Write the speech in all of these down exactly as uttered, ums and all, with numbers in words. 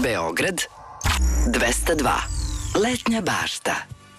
Beograd dvesta dva. Letnja bašta.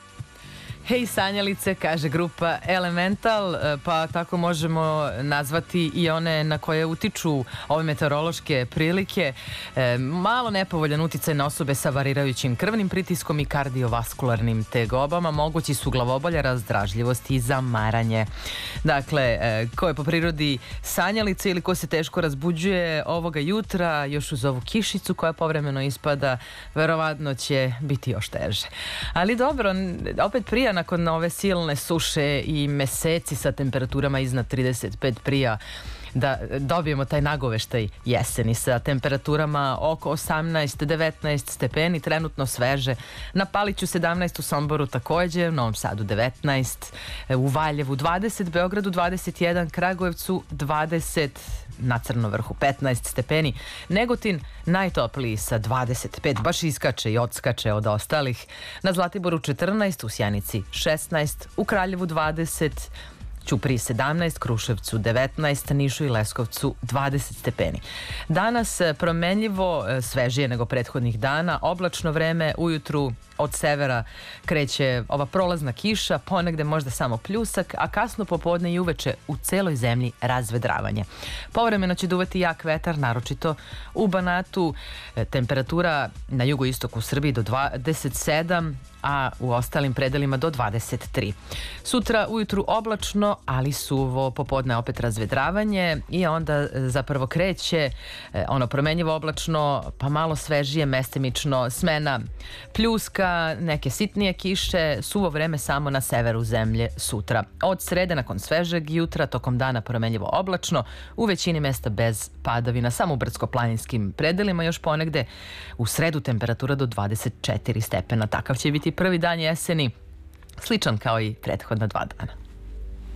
Hej sanjalice, kaže grupa Elemental, pa tako možemo nazvati i one na koje utiču ove meteorološke prilike. E, malo nepovoljan uticaj na osobe sa varirajućim krvnim pritiskom i kardiovaskularnim tegobama, mogući su glavobolja, razdražljivost i zamaranje. Dakle, e, ko je po prirodi sanjalice ili ko se teško razbuđuje ovoga jutra, još uz ovu kišicu koja povremeno ispada, verovatno će biti još teže. Ali dobro, opet prija nakon ove silne suše i meseci sa temperaturama iznad trideset pet prija da dobijemo taj nagoveštaj jeseni sa temperaturama oko osamnaest devetnaest stepeni, trenutno sveže. Na Paliću sedamnaest, u Somboru takođe, u Novom Sadu devetnaest, u Valjevu dvadeset, Beogradu dvadeset jedan, Kragujevcu dvadeset, na Crnovrhu petnaest stepeni, Negotin najtopliji sa dvadeset pet, baš iskače i odskače od ostalih. Na Zlatiboru četrnaest, u Sjenici šesnaest, u Kraljevu dvadeset, Ćupriji sedamnaest, Kruševcu devetnaest, Nišu i Leskovcu dvadeset stepeni. Danas promenljivo, svežije nego prethodnih dana, oblačno vreme, ujutru od severa kreće ova prolazna kiša, ponegde možda samo pljusak, a kasno popodne i uveče u celoj zemlji razvedravanje. Povremeno će duvati jak vetar, naročito u Banatu, temperatura na jugoistoku Srbiji do dvadeset sedam, a u ostalim predelima do dvadeset tri. Sutra ujutru oblačno, ali suvo, popodne opet razvedravanje i onda zapravo kreće ono promenjivo oblačno, pa malo svežije, mestimično, smena pljuska, neke sitnije kiše, suvo vreme samo na severu zemlje sutra. Od srede nakon svežeg jutra, tokom dana promenjivo oblačno, u većini mesta bez padavina, samo u brdsko-planinskim predelima još ponegde. U sredu temperatura do dvadeset četiri stepena. Takav će biti prvi dan jeseni, sličan kao i prethodna dva dana.